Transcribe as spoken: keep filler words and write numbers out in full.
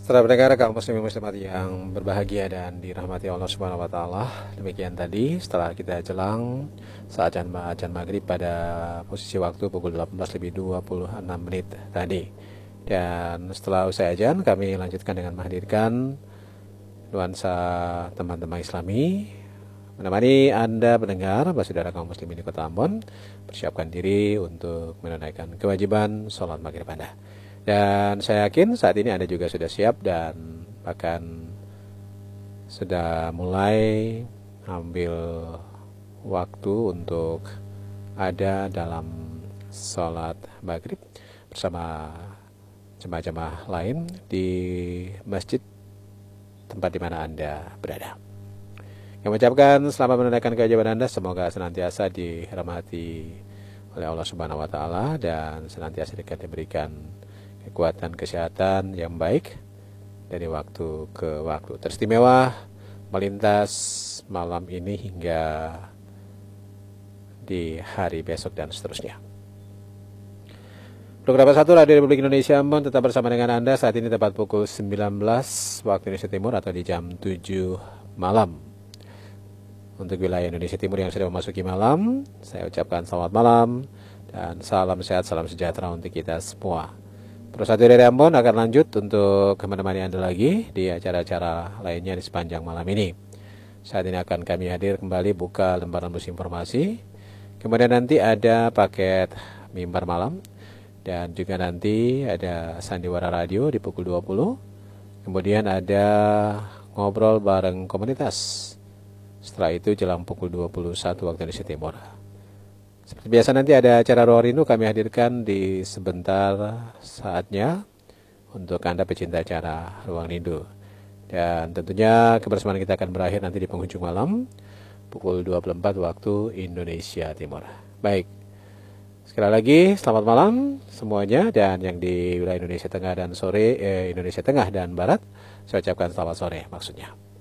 Setelah pendengar kaum muslimin muslimat yang berbahagia dan dirahmati Allah Subhanahu wa taala, demikian tadi setelah kita jelang saat ajan maghrib pada posisi waktu pukul delapan belas lebih dua puluh enam menit tadi. Dan setelah usai ajan kami lanjutkan dengan menghadirkan nuansa teman-teman Islami menemani Anda pendengar, saudara kaum muslimin di Kota Ambon, persiapkan diri untuk menunaikan kewajiban sholat maghrib Anda. Dan saya yakin saat ini Anda juga sudah siap dan bahkan sudah mulai ambil waktu untuk ada dalam sholat maghrib bersama jemaah-jemaah lain di masjid tempat di mana Anda berada. Kami ucapkan selamat menunaikan kewajiban Anda, semoga senantiasa dirahmati oleh Allah Subhanahu wa taala dan senantiasa diberikan kekuatan kesehatan yang baik dari waktu ke waktu, teristimewa melintas malam ini hingga di hari besok dan seterusnya. Program satu Radio Republik Indonesia Ambon tetap bersama dengan Anda saat ini tepat pukul sembilan belas waktu Indonesia Timur atau di jam tujuh malam. Untuk wilayah Indonesia Timur yang sudah memasuki malam, saya ucapkan selamat malam dan salam sehat, salam sejahtera untuk kita semua. Persatu dari Ambon akan lanjut untuk menemani Anda lagi di acara-acara lainnya di sepanjang malam ini. Saat ini akan kami hadir kembali buka lembaran bus informasi. Kemudian nanti ada paket mimbar malam. Dan juga nanti ada sandiwara radio di pukul dua puluh. Kemudian ada ngobrol bareng komunitas. Setelah itu jelang pukul dua puluh satu waktu Indonesia Timur. Seperti biasa nanti ada acara Ruang Rindu kami hadirkan di sebentar saatnya untuk Anda pecinta acara Ruang Rindu. Dan tentunya kebersamaan kita akan berakhir nanti di penghujung malam pukul dua puluh empat waktu Indonesia Timur. Baik, sekali lagi selamat malam semuanya, dan yang di wilayah Indonesia Tengah dan sore eh, Indonesia Tengah dan Barat saya ucapkan selamat sore maksudnya.